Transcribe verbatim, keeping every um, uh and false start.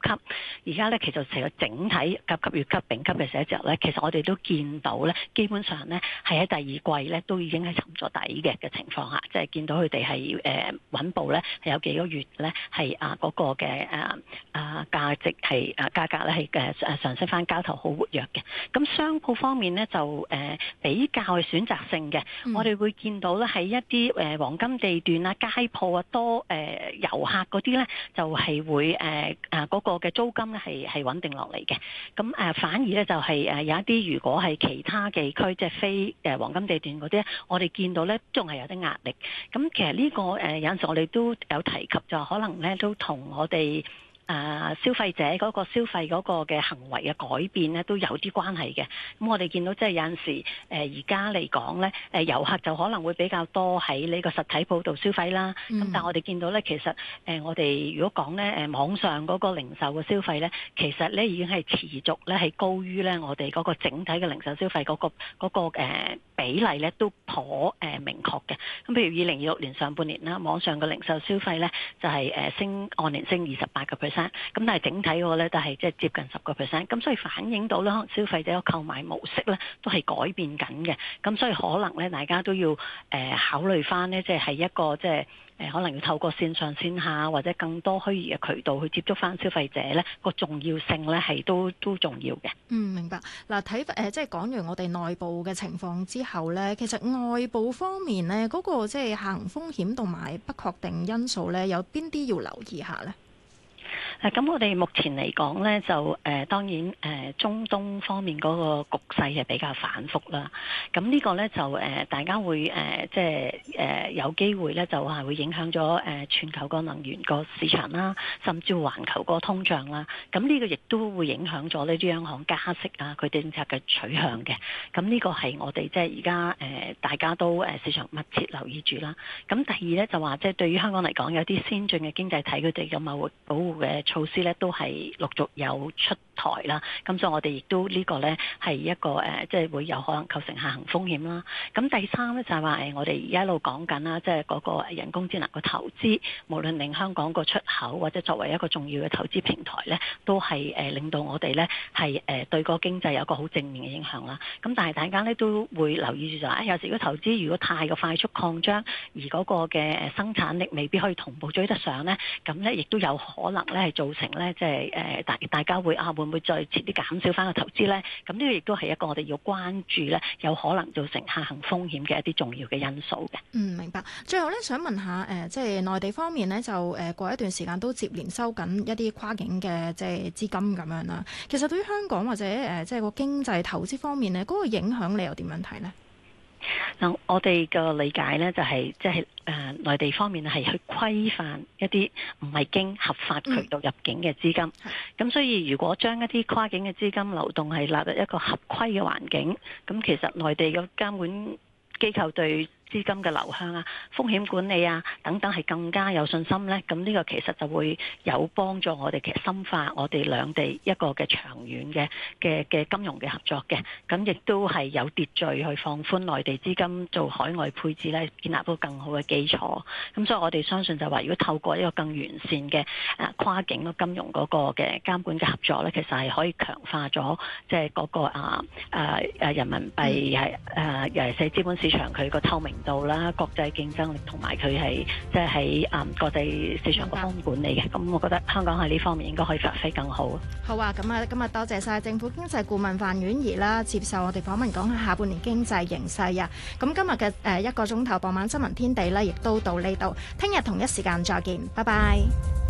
級。而家咧其實成個整體甲級、乙級、丙級嘅寫字樓咧，其實我哋都見到咧，基本上咧係喺第二季咧都已經係沉咗底嘅嘅情況下，即係見到佢哋係誒穩步咧係有幾個月咧係啊嗰個嘅誒啊價值係啊價格咧係嘅誒上升翻，交投好活躍嘅。咁商鋪方面咧就誒、呃、比較係選擇性嘅，嗯、我哋會見到咧喺一啲誒黃金地段啊、街鋪啊多誒、呃、遊客嗰啲咧，就係、是、會誒誒嗰個嘅租金咧係係穩定落嚟嘅。咁誒、呃、反而咧就係誒有一啲如果係其他地區即係非誒黃金地段嗰啲，我哋見到咧仲係有啲壓力。咁其實呢、這個誒、呃、有陣時我哋都有提及，就可能咧都同我哋。誒、啊、消費者嗰個消費嗰個嘅行為嘅改變咧，都有啲關係嘅。咁我哋見到即係有陣時誒而家嚟講咧，誒、呃、遊客就可能會比較多喺呢個實體鋪度消費啦。咁、嗯、但係我哋見到咧，其實誒、呃、我哋如果講咧誒網上嗰個零售嘅消費咧，其實咧已經係持續咧係高於咧我哋嗰個整體嘅零售消費嗰、嗰個嗰、嗰個誒、呃、比例咧都頗誒、呃、明確嘅。咁譬如二零二六年上半年啦，網上嘅零售消費咧就係、是、誒升按年升二十八個 percent。咁但係整體嗰個咧都係即係接近十個 percent，咁所以反映到咧消費者嘅購買模式咧都係改變緊嘅，咁所以可能咧大家都要誒、呃、考慮翻咧，即係係一個即係誒可能要透過線上線下或者更多虛擬嘅渠道去接觸翻消費者咧，個重要性咧係都都重要嘅。 嗯，明白。嗱，睇誒即係講完我哋內部嘅情況之後咧，其實外部方面咧嗰、嗰個即係下行風險同埋不確定因素咧，有邊啲要留意下咧？ 誒咁、啊、我哋目前嚟講咧，就誒、呃、當然誒、呃、中東方面嗰個局勢係比較反覆啦。咁呢個咧就誒、呃、大家會誒、呃、即係誒、呃、有機會咧就係會影響咗誒、呃、全球個能源個市場啦，甚至環球個通脹啦。咁呢個亦都會影響咗呢啲央行加息啊，佢政策嘅取向嘅。咁呢個係我哋即係而家誒大家都誒市場密切留意住啦。咁第二咧就話即係對於香港嚟講，有啲先進嘅經濟體佢哋嘅貿易保護嘅措施咧都係陸續有出台啦，咁所以我哋亦都呢個咧係一個誒，即係會有可能構成下行風險啦。咁第三咧就係話誒，我哋而家一路講緊啦，即係嗰個人工智能個投資，無論令香港個出口或者作為一個重要嘅投資平台咧，都係誒令到我哋咧係誒對個經濟有個好正面嘅影響啦。咁但係大家咧都會留意住就係，有時如果投資如果太過快速擴張，而嗰個嘅生產力未必可以同步追得上咧，咁咧亦都有可能咧係造成咧即係誒大大家會啊會唔會再遲啲減少翻個投資咧？咁呢個亦都係一個我哋要關注咧，有可能造成下行風險嘅一啲重要嘅因素嘅。 嗯，明白。最後咧，想問下誒、呃，即係內地方面咧，就誒、呃、過一段時間都接連收緊一啲跨境嘅即係資金咁樣啦。其實對於香港或者誒、呃、即係個經濟投資方面咧，嗰、那個影響你又點樣睇呢？ 嗱，我哋嘅理解咧就係即係誒內地方面係去規範一啲唔係經合法渠道入境嘅資金，咁、嗯、所以如果將一啲跨境嘅資金流動係納入一個合規嘅環境，咁其實內地嘅監管機構對資金嘅流向啊、風險管理啊等等係更加有信心咧，咁呢個其實就會有幫助我哋其實深化我哋兩地一個嘅長遠嘅嘅嘅金融嘅合作嘅，咁亦都係有秩序去放寬內地資金做海外配置咧，建立到更好嘅基礎。咁所以我哋相信就話，如果透過一個更完善嘅誒跨境嘅金融嗰個嘅監管嘅合作咧，其實係可以強化咗即係嗰個啊誒誒人民幣係誒尤其是資本市場佢個透明度啦、國際競爭力同埋佢係即係喺啊國際市場個風險管理嘅，咁我覺得香港喺呢方面應該可以發揮更好。 好啊，咁啊，今日多謝晒政府經濟顧問范婉儀啦，接受我哋訪問，講下下半年經濟形勢啊。咁今日嘅誒一個鐘頭傍晚新聞天地咧，亦都到呢度，聽日同一時間再見，拜拜。